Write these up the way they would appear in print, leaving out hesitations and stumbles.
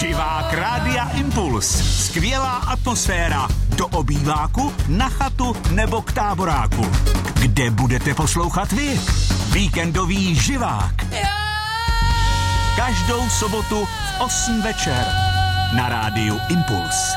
Živák Rádia Impuls. Skvělá atmosféra. Do obýváku, na chatu nebo k táboráku. Kde budete poslouchat vy? Víkendový živák. Každou sobotu v 8 večer na Rádiu Impuls.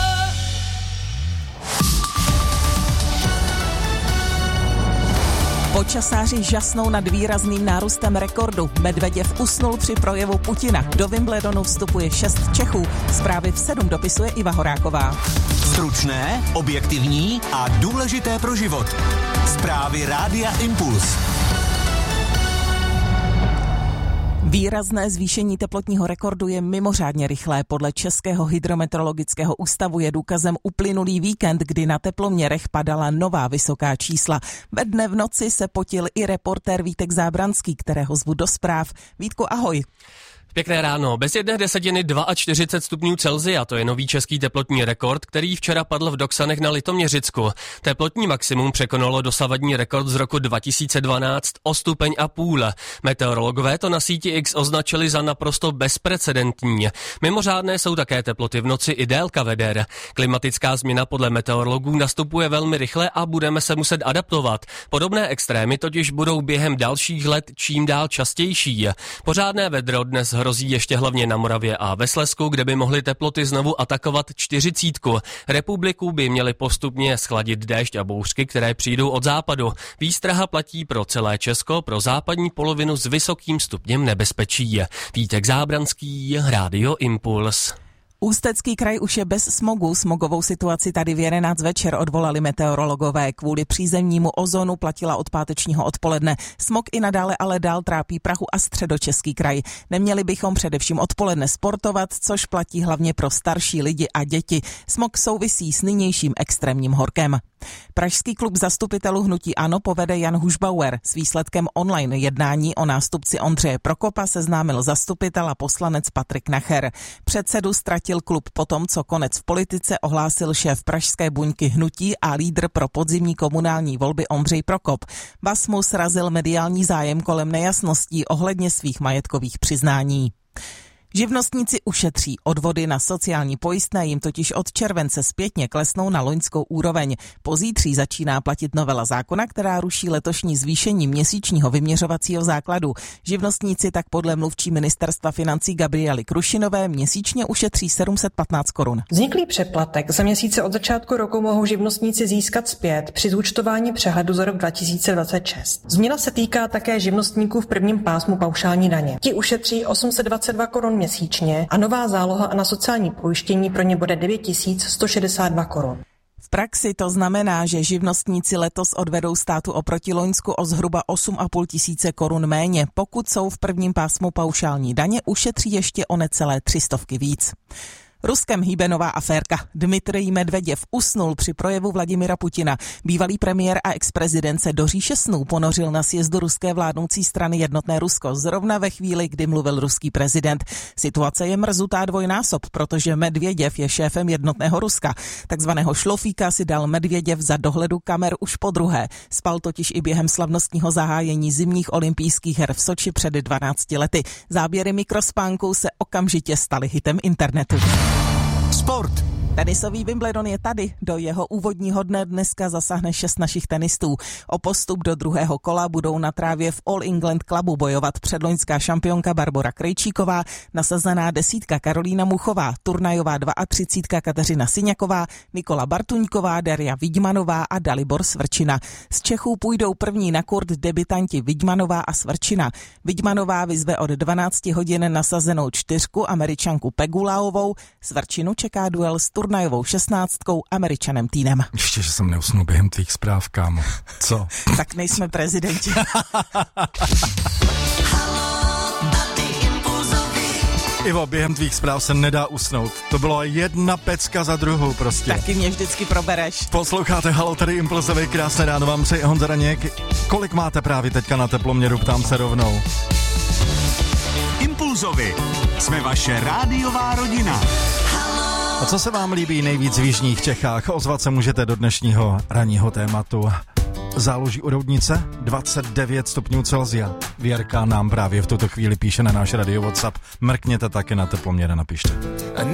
Počasáři žasnou nad výrazným nárůstem rekordu. Medveděv usnul při projevu Putina. Do Wimbledonu vstupuje 6 Čechů. Zprávy v 7 dopisuje Iva Horáková. Stručné, objektivní a důležité pro život. Zprávy Rádia Impuls. Výrazné zvýšení teplotního rekordu je mimořádně rychlé. Podle Českého hydrometeorologického ústavu je důkazem uplynulý víkend, kdy na teploměrech padala nová vysoká čísla. Ve dne v noci se potil i reportér Vítek Zábranský, kterého zvu do zpráv. Vítku, ahoj. Pěkné ráno. Bez 1/10 42 stupňů Celsia, to je nový český teplotní rekord, který včera padl v Doksanech na Litoměřicku. Teplotní maximum překonalo dosavadní rekord z roku 2012 o 1,5 stupně. Meteorologové to na síti X označili za naprosto bezprecedentní. Mimořádné jsou také teploty v noci i délka veder. Klimatická změna podle meteorologů nastupuje velmi rychle a budeme se muset adaptovat. Podobné extrémy totiž budou během dalších let čím dál častější. Pořádné vedro dnes hrozí ještě hlavně na Moravě a ve Slezsku, kde by mohly teploty znovu atakovat 40. Republiku by měly postupně schladit déšť a bouřky, které přijdou od západu. Výstraha platí pro celé Česko, pro západní polovinu s vysokým stupněm nebezpečí. Vítek Zábranský, Rádio Impuls. Ústecký kraj už je bez smogu. Smogovou situaci tady v 11 večer odvolali meteorologové. Kvůli přízemnímu ozonu platila od pátečního odpoledne. Smog i nadále ale dál trápí Prahu a Středočeský kraj. Neměli bychom především odpoledne sportovat, což platí hlavně pro starší lidi a děti. Smog souvisí s nynějším extrémním horkem. Pražský klub zastupitelů hnutí ANO povede Jan Hušbauer. S výsledkem online jednání o nástupci Ondřeje Prokopa seznámil zastupitel a poslanec Patrik Nacher. Předsedu ztratil klub potom, co konec v politice ohlásil šéf pražské buňky hnutí a lídr pro podzimní komunální volby Ondřej Prokop. Vaz mu srazil mediální zájem kolem nejasností ohledně svých majetkových přiznání. Živnostníci ušetří. Odvody na sociální pojistné jim totiž od července zpětně klesnou na loňskou úroveň. Pozítří začíná platit novela zákona, která ruší letošní zvýšení měsíčního vyměřovacího základu. Živnostníci tak podle mluvčí ministerstva financí Gabriely Krušinové měsíčně ušetří 715 korun. Vzniklý přeplatek za měsíce od začátku roku mohou živnostníci získat zpět při zúčtování přehledu za rok 2026. Změna se týká také živnostníků v prvním pásmu paušální daně. Ti ušetří 822 korun měsíčně a nová záloha na sociální pojištění pro ně bude 9162 korun. V praxi to znamená, že živnostníci letos odvedou státu oproti loňsku o zhruba 8,5 tisíce korun méně. Pokud jsou v prvním pásmu paušální daně, ušetří ještě o necelé 300 víc. Ruskem hýbe nová aférka. Dmitrij Medveděv usnul při projevu Vladimira Putina. Bývalý premiér a ex-prezident se do říše snů ponořil na sjezdu ruské vládnoucí strany Jednotné Rusko zrovna ve chvíli, kdy mluvil ruský prezident. Situace je mrzutá dvojnásob, protože Medveděv je šéfem Jednotného Ruska. Takzvaného šlofíka si dal Medveděv za dohledu kamer už podruhé. Spal totiž i během slavnostního zahájení zimních olympijských her v Soči před 12 lety. Záběry mikrospánku se okamžitě staly hitem internetu. Sport. Tenisový Wimbledon je tady. Do jeho úvodního dne dneska zasáhne 6 našich tenistů. O postup do druhého kola budou na trávě v All England Clubu bojovat předloňská šampionka Barbora Krejčíková, nasazená 10 Karolína Muchová, turnajová 32 Kateřina Syňaková, Nikola Bartuňková, Daria Vidmanová a Dalibor Svrčina. Z Čechů půjdou první na kurt debutanti Vidmanová a Svrčina. Vidmanová vyzve od 12 hodin nasazenou 4 Američanku Pegulaovou. Svrčinu čeká duel s turnajovou 16 Američanem Týnem. Ještě, že jsem neusnul během tvých zpráv, kámo. Co? Tak nejsme prezidenti. Ivo, během tvých zpráv se nedá usnout. To bylo jedna pecka za druhou prostě. Taky mě vždycky probereš. Posloucháte Halo, tady Impulzový, krásné ráno vám přeji Honza Raněk. Kolik máte právě teďka na teploměru, ptám se rovnou. Impulzovi. Jsme vaše rádiová rodina. A co se vám líbí nejvíc v jižních Čechách? Ozvat se můžete do dnešního ranního tématu. Záloží u Roudnice 29 stupňů Celsia. Věrka nám právě v tuto chvíli píše na náš radio WhatsApp. Mrkněte taky na teploměr a napište.